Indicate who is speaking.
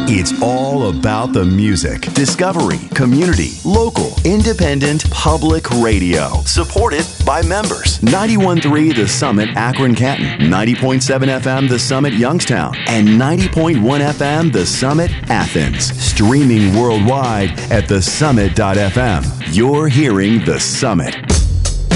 Speaker 1: It's all about the music. Discovery, community, local, independent, public radio. Supported by members. 91.3 The Summit Akron Canton, 90.7 FM The Summit Youngstown, and 90.1 FM The Summit Athens. Streaming worldwide at thesummit.fm. You're hearing The Summit.